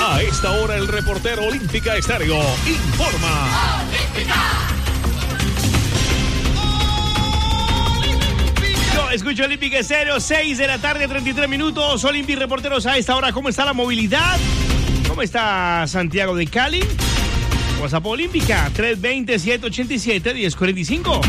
A esta hora el reportero Olímpica Estéreo informa. Yo escucho Olímpica Estéreo, 6 de la tarde, 33 minutos. Olímpica Reporteros a esta hora. ¿Cómo está la movilidad? ¿Cómo está Santiago de Cali? WhatsApp Olímpica, 320-787-1045.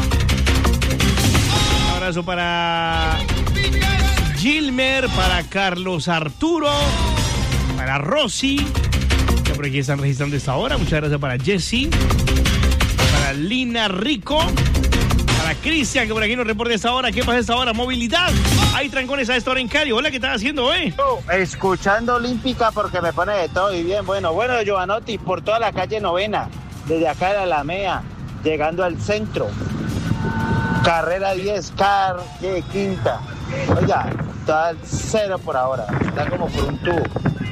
Un abrazo para Gilmer, para Carlos Arturo, para Rosy, que por aquí están registrando esta hora. Muchas gracias para Jessy, para Lina Rico, para Cristian, que por aquí nos reporta esta hora. ¿Qué pasa esta hora? Movilidad. Hay trancones a esta hora en Cali. Hola, ¿qué estás haciendo, Escuchando Olímpica porque me pone de todo y bien. Bueno, Giovanotti, por toda la calle Novena, desde acá de la Alameda, llegando al centro. Carrera 10, quinta. Oiga, está al cero por ahora. Está como por un tubo.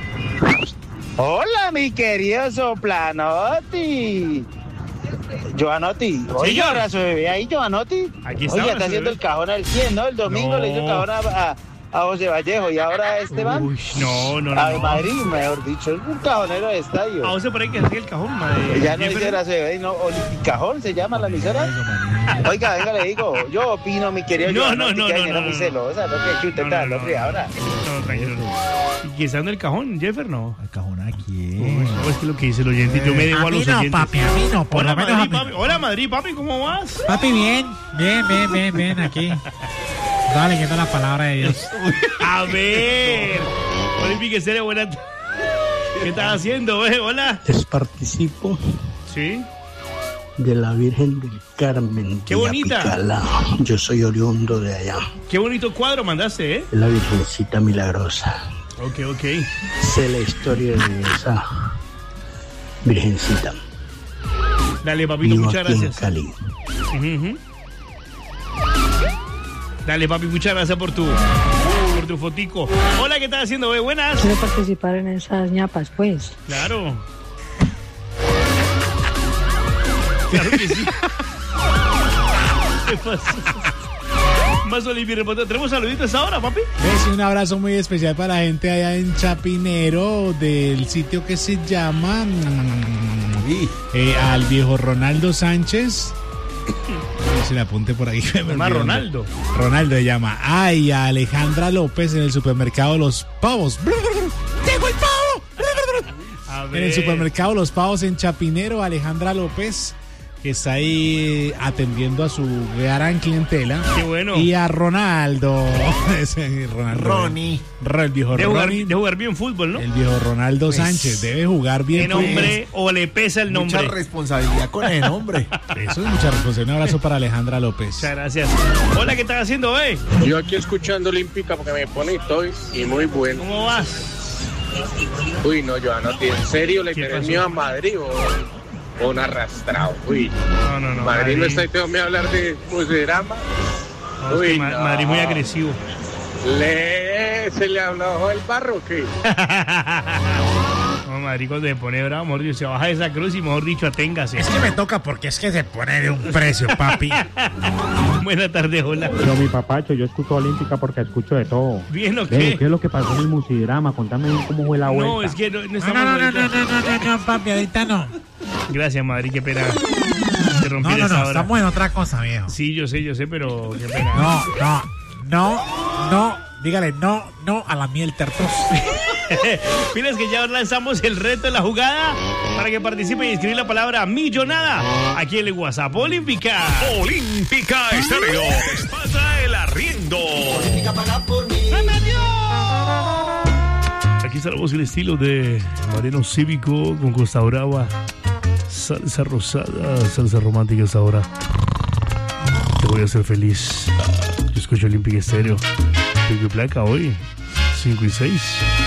Hola, mi querido Soplanotti. Giovanotti, oye, abrazo bebé ahí, Giovanotti. Aquí está. Oye, está haciendo el cajón al 100, ¿no? El domingo le hizo el cajón a José Vallejo y ahora Esteban. Uy, no. Madrid, mejor dicho, es un cajonero de estadio. A José por ahí que hace el cajón, madre. Ya no dice abrazo bebé, no, Olimpi-Cajón se llama la emisora. Oiga, venga, le digo, yo opino, mi querido Giovanotti, que hay muy celosa, no que chuteta, no, ahora. No, tranquilo. ¿Y quién está en el cajón, Jeffer? No. ¿El cajón a quién? No, es que lo que dice el oyente, yo me debo a los oyentes. Papi, a mí no, por Hola, lo menos Madrid, a mí. papi. Hola, Madrid, papi, ¿cómo vas? Papi, bien, aquí. Dale, leyendo la palabra de Dios. A ver. Olímpica Estéreo, buenas tardes. ¿Qué estás haciendo, Hola. Les participo ¿Sí? de la Virgen del Carmen. ¡Qué bonita! Picala. Yo soy oriundo de allá. Qué bonito cuadro mandaste, La Virgencita Milagrosa. Ok. Sé la historia de esa Virgencita. Dale, papito, Vivo muchas aquí en gracias. Cali. Uh-huh. Dale, papi, muchas gracias por tu fotico. Hola, ¿qué estás haciendo, Buenas. Quiero participar en esas ñapas, pues. Claro que sí. ¿Qué pasa? Más Olivia Reportero. ¿Tenemos saluditos ahora, papi? Sí, un abrazo muy especial para la gente allá en Chapinero, del sitio que se llama al viejo Ronaldo Sánchez. Se le apunte por ahí. Ronaldo se llama. Ay, a Alejandra López en el supermercado Los Pavos. ¡Tengo el pavo! En el supermercado Los Pavos en Chapinero, Alejandra López, que está ahí atendiendo a su gran clientela. Qué bueno. Y a Ronaldo. Ronnie. El viejo Ronnie. De jugar bien fútbol, ¿no? El viejo Ronaldo Sánchez debe jugar bien. ¿Qué nombre o le pesa el nombre? Mucha responsabilidad con el nombre. Eso es mucha responsabilidad. Un abrazo para Alejandra López. Muchas gracias. Hola, ¿qué estás haciendo, Yo aquí escuchando Olímpica porque me pone y muy bueno. ¿Cómo vas? Uy, no, Giovanotti, ¿en serio le tenés miedo a Madrid o un arrastrado? Uy, No. Madrid no está ahí, tengo que hablar de drama. No, es que Madrid muy agresivo. ¿Se le habló el barro o qué? No, Madrid cuando se pone bravo, mejor dicho, se baja de esa cruz y mejor dicho, aténgase. Es que me toca porque es que se pone de un precio, papi. Buenas tardes, hola. Yo, mi papacho, yo escucho Olímpica porque escucho de todo. ¿Bien o qué? ¿Qué es lo que pasó en el musidrama? Contame cómo fue la vuelta. No, es que no estamos... No, papi, ahorita no. Gracias, Madrid, qué pena. Te rompí No, esa hora. estamos en otra cosa, viejo. Sí, yo sé, pero qué pena. No. Dígale no a la miel tertos. Miren, que ya lanzamos el reto de la jugada para que participe y escribir la palabra millonada aquí en el WhatsApp Olímpica. Olímpica Estéreo. Pasa el arriendo. Olímpica paga por mí. Aquí está la voz y el estilo de Mariano Cívico con Costa Brava. Salsa rosada, salsa romántica esta hora. Te voy a hacer feliz. Yo escucho Olímpica Estéreo. Pico y placa hoy, 5 y 6.